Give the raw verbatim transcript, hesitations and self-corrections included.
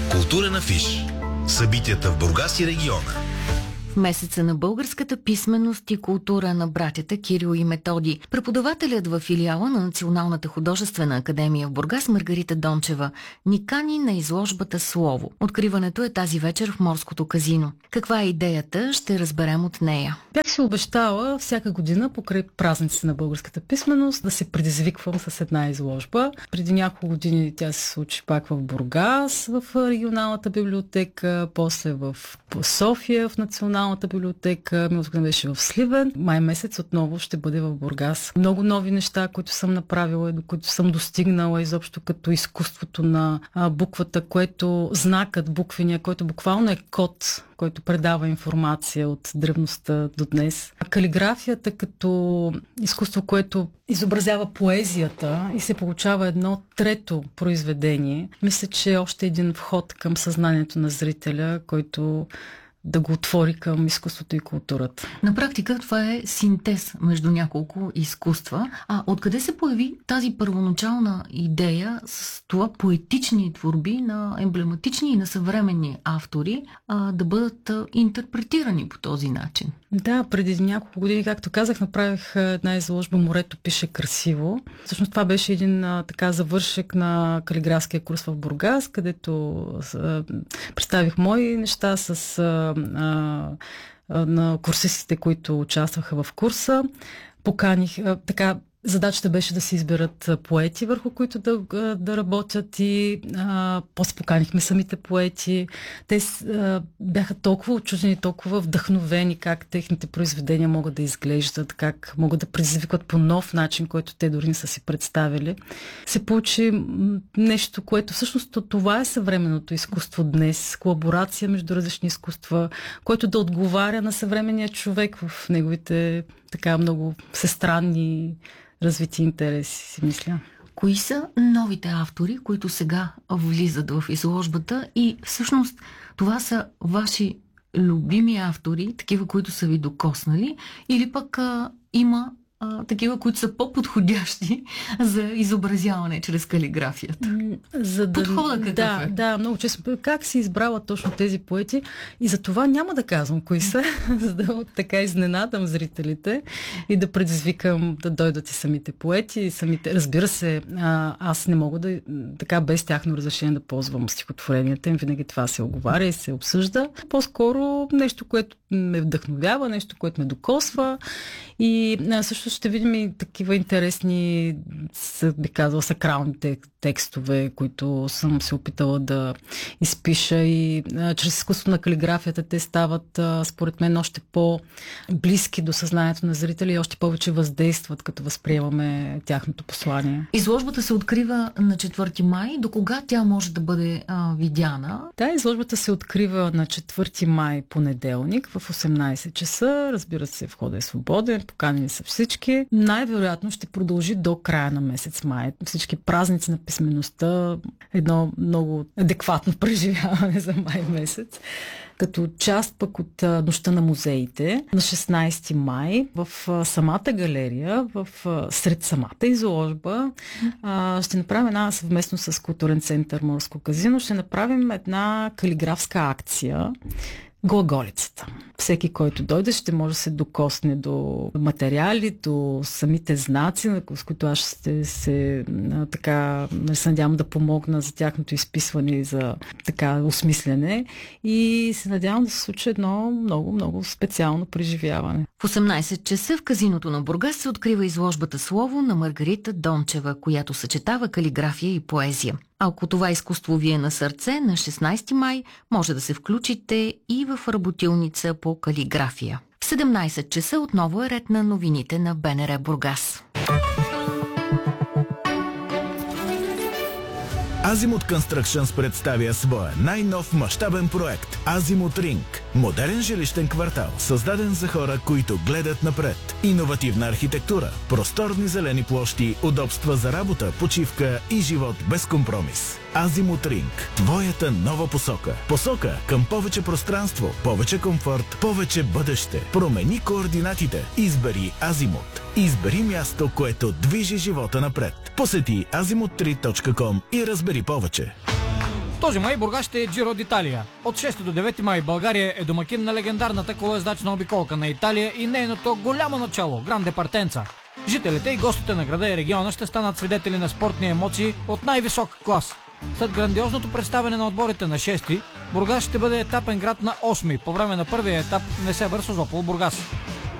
Културен афиш. Събитията в Бургас и региона. В месеца на българската писменост и култура на братята Кирил и Методий, преподавателят във филиала на Националната художествена академия в Бургас Маргарита Дончева ни кани на изложбата Слово. Откриването е тази вечер в Морското казино. Каква е идеята, ще разберем от нея. Бях си обещала всяка година покрай празниците на българската писменост да се предизвиквам с една изложба. Преди няколко години тя се случи пак в Бургас, в регионалната библиотека, после в София, в Националната библиотека, миналата година беше в Сливен. Май месец отново ще бъде в Бургас. Много нови неща, които съм направила и до които съм достигнала, изобщо като изкуството на а, буквата, което знакът, буквения, който буквално е код, който предава информация от древността до днес. Калиграфията като изкуство, което изобразява поезията и се получава едно трето произведение, мисля, че е още един вход към съзнанието на зрителя, който да го отвори към изкуството и културата. На практика това е синтез между няколко изкуства. А откъде се появи тази първоначална идея с това поетични творби на емблематични и на съвременни автори а, да бъдат а, интерпретирани по този начин? Да, преди няколко години, както казах, направих една изложба "Морето пише красиво". Всъщност това беше един а, така завършек на калиграфския курс в Бургас, където а, представих мои неща с а, а, а, на курсистите, които участваха в курса. Поканих а, така. Задачата беше да се изберат поети, върху които да, да работят, и а, после поканихме самите поети. Те а, бяха толкова учудени, толкова вдъхновени как техните произведения могат да изглеждат, как могат да предизвикват по нов начин, който те дори не са си представили. Се получи нещо, което всъщност това е съвременното изкуство днес. Колаборация между различни изкуства, което да отговаря на съвременния човек в неговите така много всестранни развити интереси, си мисля. Кои са новите автори, които сега влизат в изложбата, и всъщност това са ваши любими автори, такива, които са ви докоснали, или пък а, има а, такива, които са по-подходящи за изобразяване чрез калиграфията? За да, Подхода какъв да, е? Да, много честно. Как си избрала точно тези поети? И за това няма да казвам кои са, за да така изненадам зрителите и да предизвикам да дойдат и самите поети, и самите... Разбира се, а, аз не мога да така без тяхно разрешение да ползвам стихотворенията им. Винаги това се оговаря и се обсъжда. По-скоро нещо, което ме вдъхновява, нещо, което ме докосва. И а, също ще видим и такива интересни, би казала, сакралните текстове, които съм се опитала да изпиша, и а, чрез изкуството на калиграфията те стават, а, според мен, още по-близки до съзнанието на зрители и още повече въздействат, като възприемаме тяхното послание. Изложбата се открива на четвърти май. До кога тя може да бъде а, видяна? Да, изложбата се открива на четвърти май, понеделник, в осемнайсет часа. Разбира се, входът е свободен, поканени са всички. Най-вероятно ще продължи до края на месец май. Всички празници на писмеността, едно много адекватно преживяване за май месец. Като част пък от Нощта на музеите на шестнайсети май в самата галерия, в сред самата изложба, ще направим една, съвместно с Културен център Морско казино, ще направим една калиграфска акция "Глаголицата". Всеки, който дойде, ще може да се докосне до материали, до самите знаци, с които аз ще се така се надявам да помогна за тяхното изписване и за така осмислене, и се надявам да се случи едно много, много специално преживяване. В осемнайсет часа в казиното на Бургас се открива изложбата "Слово" на Маргарита Дончева, която съчетава калиграфия и поезия. Ако това изкуство ви е на сърце, на шестнайсети май може да се включите и в работилница по калиграфия. В седемнайсет часа отново е ред на новините на БНР Бургас. Азимут Constructions представя своя най-нов мащабен проект Азимут Ринг. Модерен жилищен квартал, създаден за хора, които гледат напред. Иновативна архитектура, просторни зелени площи, удобства за работа, почивка и живот без компромис. Азимут Ринг. Твоята нова посока. Посока към повече пространство, повече комфорт, повече бъдеще. Промени координатите. Избери Азимут. Избери място, което движи живота напред. Посети азимут три точка ком и разбери повече. Този май Бургас ще е Джиро d'Italia. От шести до девети май България е домакин на легендарната колоездачна обиколка на Италия и нейното голямо начало – Гранде Партенца. Жителите и гостите на града и региона ще станат свидетели на спортни емоции от най-висок клас. След грандиозното представяне на отборите на шести, Бургас ще бъде етапен град на осми. По време на първия етап Несебър Созопол Бургас.